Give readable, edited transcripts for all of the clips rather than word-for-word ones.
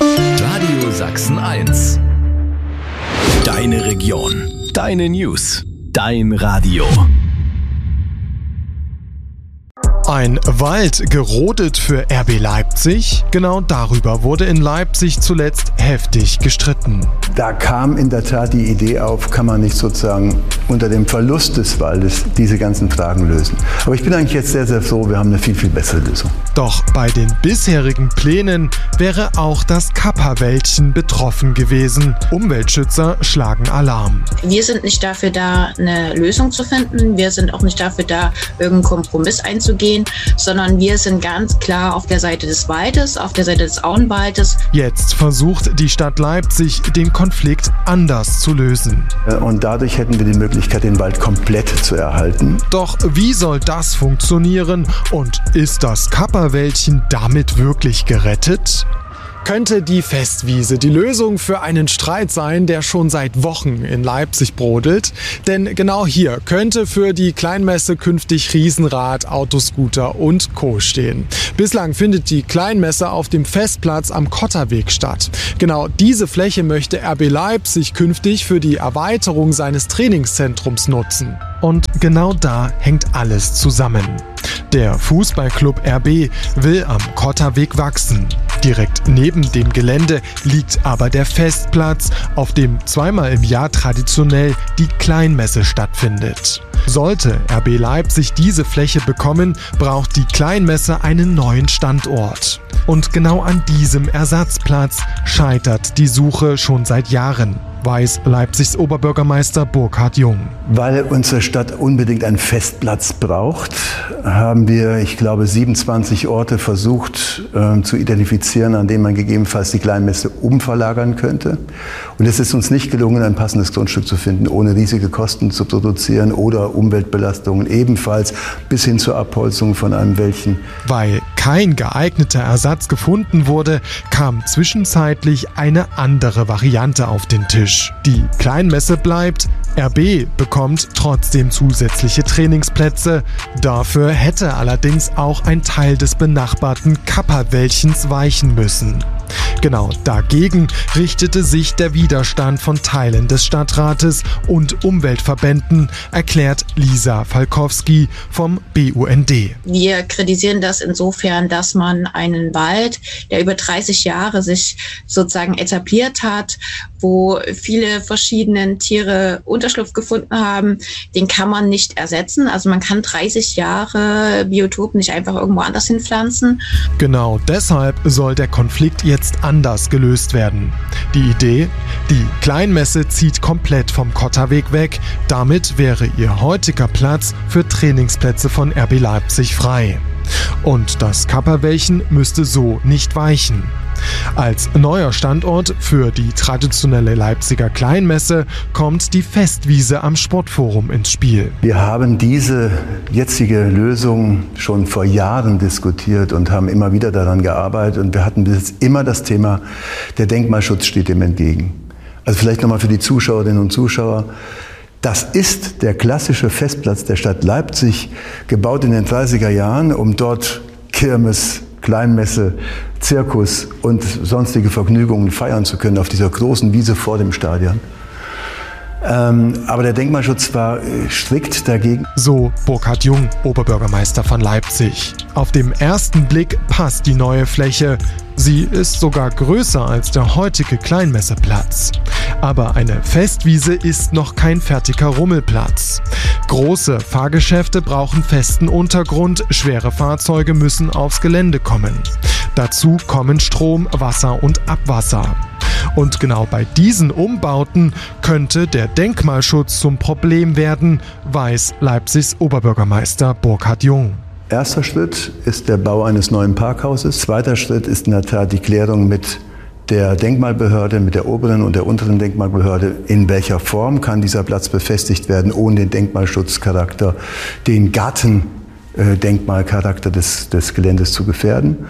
Radio Sachsen 1. Deine Region. Deine News. Dein Radio. Ein Wald gerodet für RB Leipzig? Genau darüber wurde in Leipzig zuletzt heftig gestritten. Da kam in der Tat die Idee auf, kann man nicht sozusagen unter dem Verlust des Waldes diese ganzen Fragen lösen. Aber ich bin eigentlich jetzt sehr, sehr froh, wir haben eine viel, viel bessere Lösung. Doch bei den bisherigen Plänen wäre auch das Kapperwäldchen betroffen gewesen. Umweltschützer schlagen Alarm. Wir sind nicht dafür da, eine Lösung zu finden. Wir sind auch nicht dafür da, irgendeinen Kompromiss einzugehen, sondern wir sind ganz klar auf der Seite des Waldes, auf der Seite des Auenwaldes. Jetzt versucht die Stadt Leipzig, den Konflikt anders zu lösen. Und dadurch hätten wir die Möglichkeit, den Wald komplett zu erhalten. Doch wie soll das funktionieren? Und ist das Kapperwäldchen damit wirklich gerettet? Könnte die Festwiese die Lösung für einen Streit sein, der schon seit Wochen in Leipzig brodelt? Denn genau hier könnte für die Kleinmesse künftig Riesenrad, Autoscooter und Co. stehen. Bislang findet die Kleinmesse auf dem Festplatz am Kotterweg statt. Genau diese Fläche möchte RB Leipzig künftig für die Erweiterung seines Trainingszentrums nutzen. Und genau da hängt alles zusammen. Der Fußballclub RB will am Kotterweg wachsen. Direkt neben dem Gelände liegt aber der Festplatz, auf dem zweimal im Jahr traditionell die Kleinmesse stattfindet. Sollte RB Leipzig diese Fläche bekommen, braucht die Kleinmesse einen neuen Standort. Und genau an diesem Ersatzplatz scheitert die Suche schon seit Jahren, weiß Leipzigs Oberbürgermeister Burkhard Jung. Weil unsere Stadt unbedingt einen Festplatz braucht, haben wir, ich glaube, 27 Orte versucht zu identifizieren, an denen man gegebenenfalls die Kleinmesse umverlagern könnte. Und es ist uns nicht gelungen, ein passendes Grundstück zu finden, ohne riesige Kosten zu produzieren oder Umweltbelastungen ebenfalls bis hin zur Abholzung von einem Wäldchen. Weil kein geeigneter Ersatz gefunden wurde, kam zwischenzeitlich eine andere Variante auf den Tisch. Die Kleinmesse bleibt, RB bekommt trotzdem zusätzliche Trainingsplätze. Dafür hätte allerdings auch ein Teil des benachbarten Kapperwäldchens weichen müssen. Genau dagegen richtete sich der Widerstand von Teilen des Stadtrates und Umweltverbänden, erklärt Lisa Falkowski vom BUND. Wir kritisieren das insofern, dass man einen Wald, der über 30 Jahre sich sozusagen etabliert hat, wo viele verschiedene Tiere Unterschlupf gefunden haben, den kann man nicht ersetzen. Also man kann 30 Jahre Biotopen nicht einfach irgendwo anders hinpflanzen. Genau deshalb soll der Konflikt jetzt anders gelöst werden. Die Idee? Die Kleinmesse zieht komplett vom Kotterweg weg. Damit wäre ihr heutiger Platz für Trainingsplätze von RB Leipzig frei. Und das Kapperwäldchen müsste so nicht weichen. Als neuer Standort für die traditionelle Leipziger Kleinmesse kommt die Festwiese am Sportforum ins Spiel. Wir haben diese jetzige Lösung schon vor Jahren diskutiert und haben immer wieder daran gearbeitet. Und wir hatten bis jetzt immer das Thema, der Denkmalschutz steht dem entgegen. Also vielleicht nochmal für die Zuschauerinnen und Zuschauer. Das ist der klassische Festplatz der Stadt Leipzig, gebaut in den 30er Jahren, um dort Kirmes, Kleinmesse, Zirkus und sonstige Vergnügungen feiern zu können auf dieser großen Wiese vor dem Stadion. Aber der Denkmalschutz war strikt dagegen. So Burkhard Jung, Oberbürgermeister von Leipzig. Auf dem ersten Blick passt die neue Fläche. Sie ist sogar größer als der heutige Kleinmesseplatz. Aber eine Festwiese ist noch kein fertiger Rummelplatz. Große Fahrgeschäfte brauchen festen Untergrund, schwere Fahrzeuge müssen aufs Gelände kommen. Dazu kommen Strom, Wasser und Abwasser. Und genau bei diesen Umbauten könnte der Denkmalschutz zum Problem werden, weiß Leipzigs Oberbürgermeister Burkhard Jung. Erster Schritt ist der Bau eines neuen Parkhauses. Zweiter Schritt ist in der Tat die Klärung mit der Denkmalbehörde, mit der oberen und der unteren Denkmalbehörde, in welcher Form kann dieser Platz befestigt werden, ohne den Denkmalschutzcharakter, den Gartendenkmalcharakter des Geländes zu gefährden.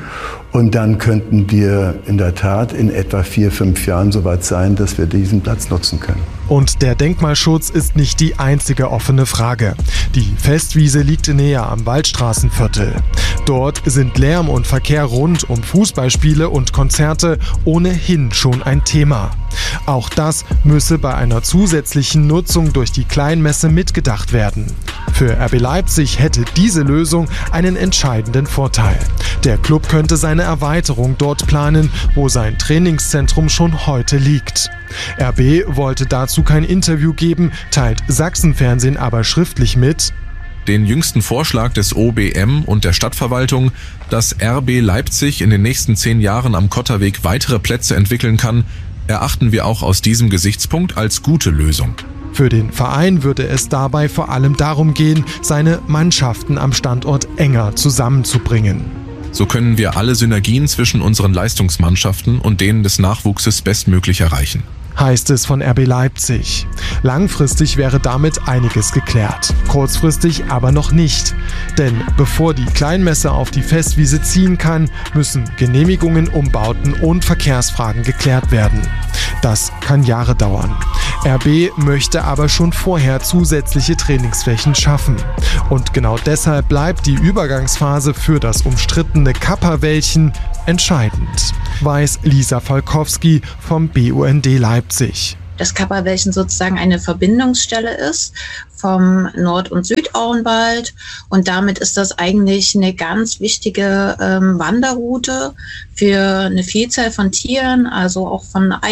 Und dann könnten wir in der Tat in etwa 4-5 Jahren soweit sein, dass wir diesen Platz nutzen können. Und der Denkmalschutz ist nicht die einzige offene Frage. Die Festwiese liegt näher am Waldstraßenviertel. Dort sind Lärm und Verkehr rund um Fußballspiele und Konzerte ohnehin schon ein Thema. Auch das müsse bei einer zusätzlichen Nutzung durch die Kleinmesse mitgedacht werden. Für RB Leipzig hätte diese Lösung einen entscheidenden Vorteil. Der Club könnte seine Erweiterung dort planen, wo sein Trainingszentrum schon heute liegt. RB wollte dazu kein Interview geben, teilt Sachsenfernsehen aber schriftlich mit: Den jüngsten Vorschlag des OBM und der Stadtverwaltung, dass RB Leipzig in den nächsten 10 Jahren am Kotterweg weitere Plätze entwickeln kann, erachten wir auch aus diesem Gesichtspunkt als gute Lösung. Für den Verein würde es dabei vor allem darum gehen, seine Mannschaften am Standort enger zusammenzubringen. So können wir alle Synergien zwischen unseren Leistungsmannschaften und denen des Nachwuchses bestmöglich erreichen, heißt es von RB Leipzig. Langfristig wäre damit einiges geklärt, kurzfristig aber noch nicht. Denn bevor die Kleinmesse auf die Festwiese ziehen kann, müssen Genehmigungen, Umbauten und Verkehrsfragen geklärt werden. Das kann Jahre dauern. RB möchte aber schon vorher zusätzliche Trainingsflächen schaffen. Und genau deshalb bleibt die Übergangsphase für das umstrittene Kappa-Wäldchen entscheidend, weiß Lisa Falkowski vom BUND Leipzig. Das Kappa-Wäldchen sozusagen eine Verbindungsstelle ist vom Nord- und Südauenwald und damit ist das eigentlich eine ganz wichtige Wanderroute für eine Vielzahl von Tieren, also auch von